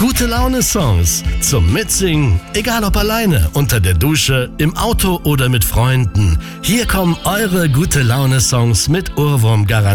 Gute Laune-Songs zum Mitsingen, egal ob alleine, unter der Dusche, im Auto oder mit Freunden. Hier kommen eure Gute Laune-Songs mit Ohrwurm-Garantie.